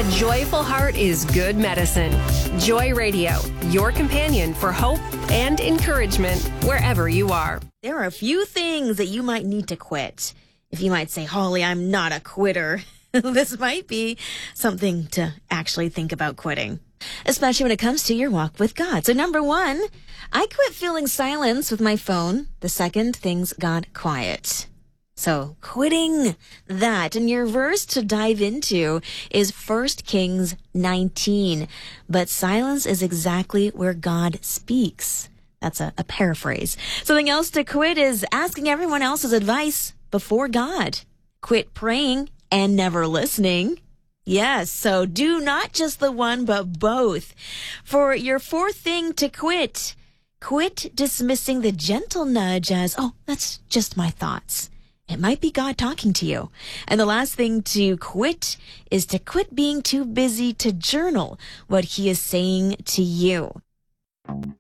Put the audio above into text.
A joyful heart is good medicine. Joy Radio, your companion for hope and encouragement wherever you are. There are a few things that you might need to quit. If you might say, Holly, I'm not a quitter, this might be something to actually think about quitting, especially when it comes to your walk with God. So number one, I quit filling silence with my phone. The second, things got quiet. So quitting that. And your verse to dive into is 1 Kings 19. But silence is exactly where God speaks. That's a paraphrase. Something else to quit is asking everyone else's advice before God. Quit praying and never listening. Yes, so do not just the one, but both. For your fourth thing to quit, quit dismissing the gentle nudge as, oh, that's just my thoughts. It might be God talking to you. And the last thing to quit is to quit being too busy to journal what he is saying to you.